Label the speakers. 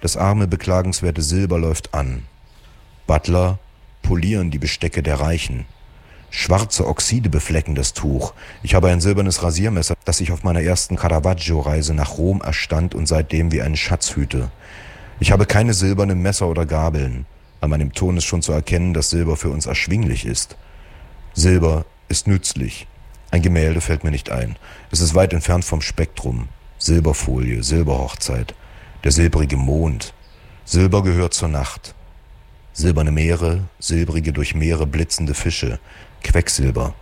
Speaker 1: Das arme, beklagenswerte Silber läuft an. Butler polieren die Bestecke der Reichen. Schwarze Oxide beflecken das Tuch. Ich habe ein silbernes Rasiermesser, das ich auf meiner ersten Caravaggio-Reise nach Rom erstand und seitdem wie einen Schatz hüte. Ich habe keine silbernen Messer oder Gabeln. An meinem Ton ist schon zu erkennen, dass Silber für uns erschwinglich ist. Silber ist nützlich. Ein Gemälde fällt mir nicht ein. Es ist weit entfernt vom Spektrum. Silberfolie, Silberhochzeit, der silbrige Mond. Silber gehört zur Nacht. Silberne Meere, silbrige durch Meere blitzende Fische, Quecksilber.